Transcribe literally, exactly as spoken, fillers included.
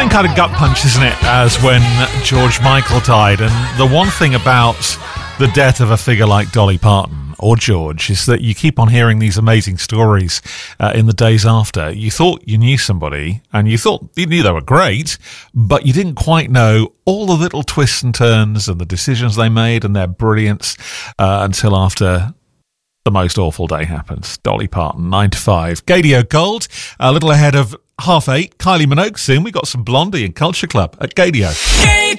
same kind of gut punch, isn't it, as when George Michael died. And the one thing about the death of a figure like Dolly Parton or George is that you keep on hearing these amazing stories uh, in the days after. You thought you knew somebody and you thought you knew they were great, but you didn't quite know all the little twists and turns and the decisions they made and their brilliance uh, until after the most awful day happens. Dolly Parton, nine to five. Gadio Gold, a little ahead of half eight. Kylie Minogue soon. We got some Blondie and Culture Club at Gadio.